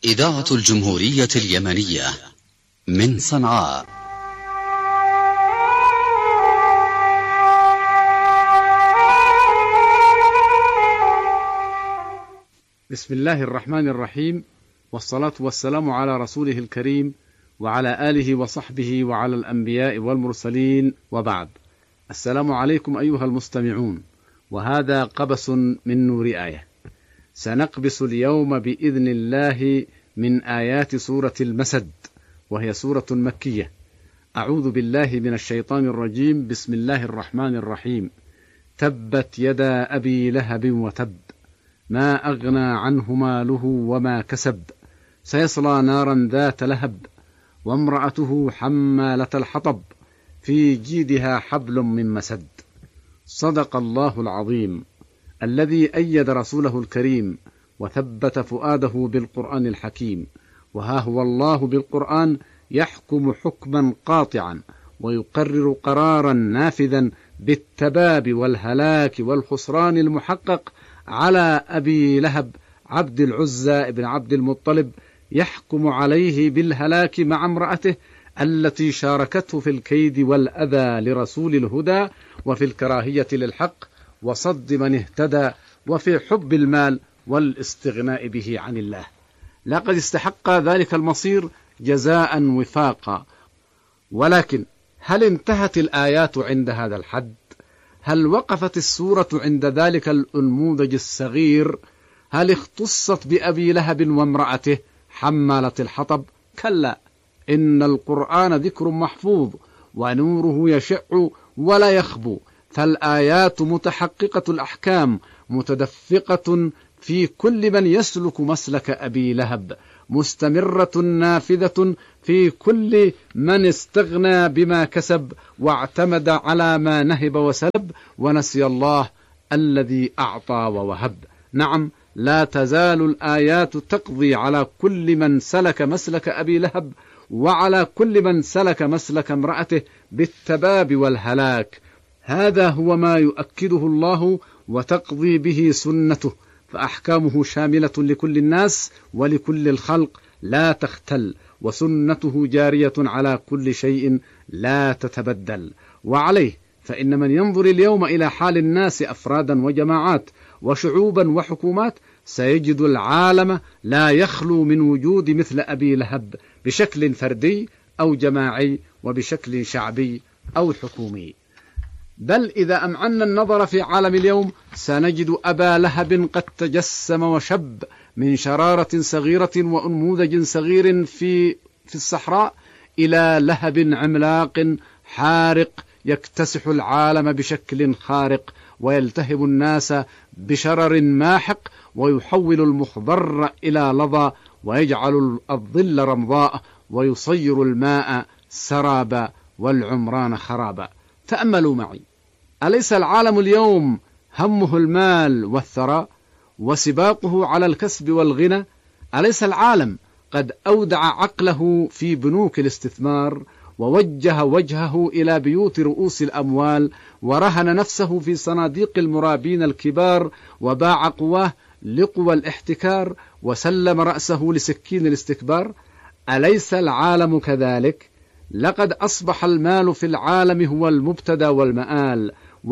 إذاعة الجمهورية اليمنية من صنعاء. بسم الله الرحمن الرحيم، والصلاة والسلام على رسوله الكريم وعلى آله وصحبه وعلى الأنبياء والمرسلين، وبعد. السلام عليكم أيها المستمعون، وهذا قبس من نور آية. سنقبس اليوم بإذن الله من آيات سورة المسد، وهي سورة مكية. أعوذ بالله من الشيطان الرجيم. بسم الله الرحمن الرحيم. تبت يدا أبي لهب وتب، ما أغنى عنه ماله وما كسب، سيصلى نارا ذات لهب، وامرأته حمالة الحطب، في جيدها حبل من مسد. صدق الله العظيم، الذي أيد رسوله الكريم وثبت فؤاده بالقرآن الحكيم. وها هو الله بالقرآن يحكم حكما قاطعا، ويقرر قرارا نافذا بالتباب والهلاك والخسران المحقق على أبي لهب عبد العزى بن عبد المطلب، يحكم عليه بالهلاك مع امرأته التي شاركته في الكيد والأذى لرسول الهدى، وفي الكراهية للحق، وصد من اهتدى، وفي حب المال والاستغناء به عن الله. لقد استحق ذلك المصير جزاء وفاقا. ولكن هل انتهت الآيات عند هذا الحد؟ هل وقفت السورة عند ذلك الأنموذج الصغير؟ هل اختصت بأبي لهب وامرأته حمالة الحطب؟ كلا، إن القرآن ذكر محفوظ، ونوره يشع ولا يخبو، فالآيات متحققة الأحكام، متدفقة في كل من يسلك مسلك أبي لهب، مستمرة نافذة في كل من استغنى بما كسب واعتمد على ما نهب وسلب، ونسي الله الذي أعطى ووهب. نعم، لا تزال الآيات تقضي على كل من سلك مسلك أبي لهب، وعلى كل من سلك مسلك امرأته بالتباب والهلاك. هذا هو ما يؤكده الله وتقضي به سنته، فأحكامه شاملة لكل الناس ولكل الخلق لا تختل، وسنته جارية على كل شيء لا تتبدل. وعليه فإن من ينظر اليوم إلى حال الناس أفرادا وجماعات وشعوبا وحكومات، سيجد العالم لا يخلو من وجود مثل أبي لهب، بشكل فردي أو جماعي، وبشكل شعبي أو حكومي. بل إذا أمعنا النظر في عالم اليوم، سنجد أبا لهب قد تجسم وشب من شرارة صغيرة وأنموذج صغير في الصحراء، إلى لهب عملاق حارق يكتسح العالم بشكل خارق، ويلتهب الناس بشرر ماحق، ويحول المخضر إلى لظى، ويجعل الظل رمضاء، ويصير الماء سرابا، والعمران خرابا. تأملوا معي، أليس العالم اليوم همه المال والثراء، وسباقه على الكسب والغنى؟ أليس العالم قد أودع عقله في بنوك الاستثمار، ووجه وجهه إلى بيوت رؤوس الأموال، ورهن نفسه في صناديق المرابين الكبار، وباع قواه لقوى الاحتكار، وسلم رأسه لسكين الاستكبار؟ أليس العالم كذلك؟ لقد أصبح المال في العالم هو المبتدى والمآل،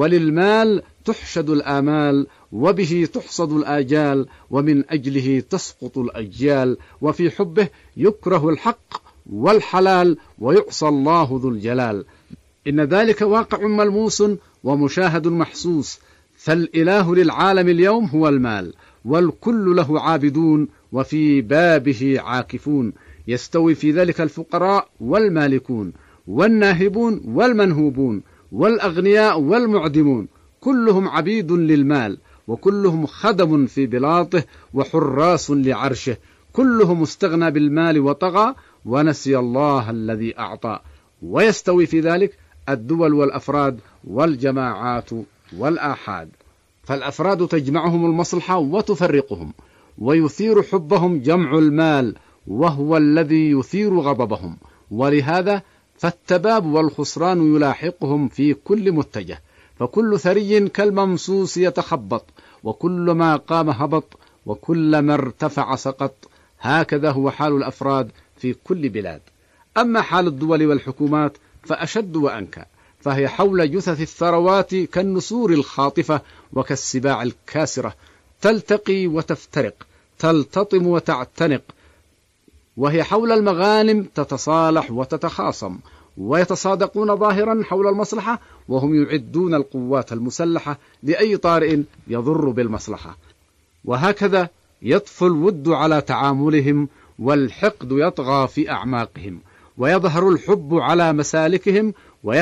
وللمال تحشد الآمال، وبه تحصد الآجال، ومن أجله تسقط الأجيال، وفي حبه يكره الحق والحلال، ويعصى الله ذو الجلال. إن ذلك واقع ملموس ومشاهد محسوس، فالإله للعالم اليوم هو المال، والكل له عابدون، وفي بابه عاكفون. يستوي في ذلك الفقراء والمالكون، والناهبون والمنهوبون، والأغنياء والمعدمون، كلهم عبيد للمال، وكلهم خدم في بلاطه وحراس لعرشه، كلهم استغنى بالمال وطغى، ونسي الله الذي أعطى. ويستوي في ذلك الدول والأفراد والجماعات والآحاد، فالأفراد تجمعهم المصلحة وتفرقهم، ويثير حبهم جمع المال، وهو الذي يثير غضبهم. ولهذا فالتباب والخسران يلاحقهم في كل متجه، فكل ثري كالممسوس يتخبط، وكل ما قام هبط، وكلما ارتفع سقط. هكذا هو حال الأفراد في كل بلاد. أما حال الدول والحكومات فأشد وأنكى، فهي حول جثث الثروات كالنسور الخاطفة وكالسباع الكاسرة، تلتقي وتفترق، تلتطم وتعتنق، وهي حول المغانم تتصالح وتتخاصم، ويتصادقون ظاهرا حول المصلحة، وهم يعدون القوات المسلحة لأي طارئ يضر بالمصلحة. وهكذا يطفو الود على تعاملهم، والحقد يطغى في أعماقهم، ويظهر الحب على مسالكهم،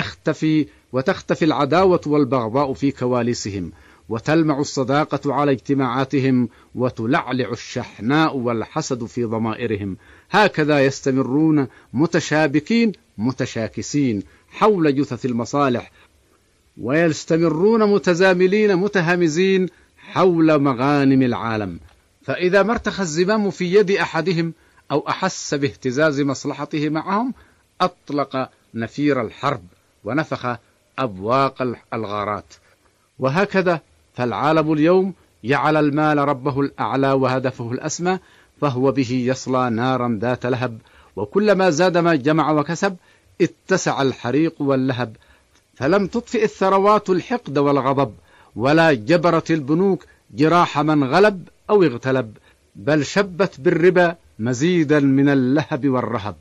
وتختفي العداوة والبغضاء في كواليسهم، وتلمع الصداقة على اجتماعاتهم، وتلعلع الشحناء والحسد في ضمائرهم. هكذا يستمرون متشابكين متشاكسين حول جثث المصالح، ويستمرون متزاملين متهامزين حول مغانم العالم. فإذا ما ارتخى الزمام في يد أحدهم أو أحس باهتزاز مصلحته معهم، أطلق نفير الحرب ونفخ أبواق الغارات. وهكذا فالعالم اليوم جعل المال ربه الأعلى وهدفه الأسمى، فهو به يصلى نارا ذات لهب، وكلما زاد ما جمع وكسب اتسع الحريق واللهب، فلم تطفئ الثروات الحقد والغضب، ولا جبرت البنوك جراح من غلب أو اغتلب، بل شبت بالربا مزيدا من اللهب والرهب.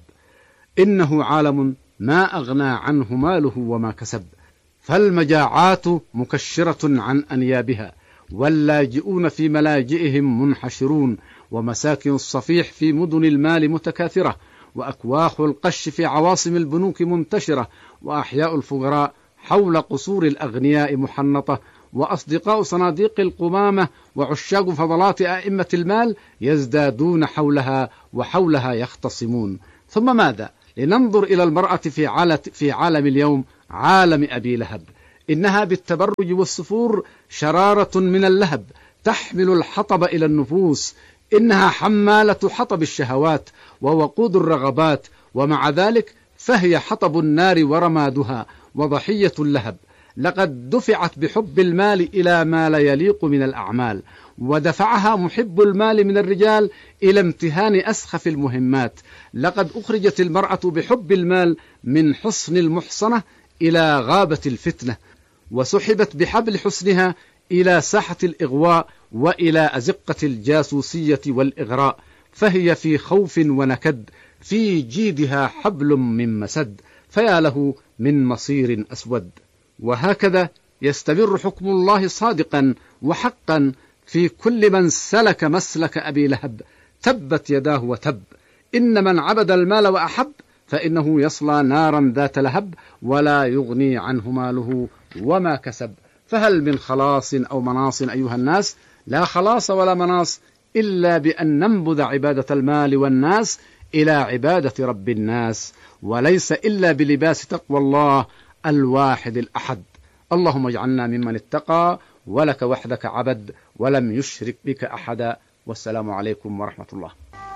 إنه عالم ما أغنى عنه ماله وما كسب، فالمجاعات مكشرة عن أنيابها، واللاجئون في ملاجئهم منحشرون، ومساكن الصفيح في مدن المال متكاثرة، وأكواخ القش في عواصم البنوك منتشرة، وأحياء الفقراء حول قصور الأغنياء محنطة، وأصدقاء صناديق القمامة وعشاق فضلات أئمة المال يزدادون حولها، وحولها يختصمون. ثم ماذا؟ لننظر إلى المرأة في عالم اليوم، عالم أبي لهب. إنها بالتبرج والسفور شرارة من اللهب، تحمل الحطب إلى النفوس، إنها حمالة حطب الشهوات ووقود الرغبات، ومع ذلك فهي حطب النار ورمادها وضحية اللهب. لقد دفعت بحب المال إلى ما لا يليق من الأعمال، ودفعها محب المال من الرجال إلى امتهان أسخف المهمات. لقد أخرجت المرأة بحب المال من حصن المحصنة إلى غابة الفتنة، وسحبت بحبل حسنها إلى ساحة الإغواء وإلى أزقة الجاسوسية والإغراء، فهي في خوف ونكد، في جيدها حبل من مسد، فيا له من مصير أسود. وهكذا يستمر حكم الله صادقا وحقا في كل من سلك مسلك أبي لهب، تبت يداه وتب. إن من عبد المال وأحب فإنه يصلى نارا ذات لهب، ولا يغني عنه ماله وما كسب. فهل من خلاص أو مناص أيها الناس؟ لا خلاص ولا مناص إلا بأن ننبذ عبادة المال والناس إلى عبادة رب الناس، وليس إلا بلباس تقوى الله الواحد الأحد. اللهم اجعلنا ممن اتقى ولك وحدك عبد ولم يشرك بك أحدا. والسلام عليكم ورحمة الله.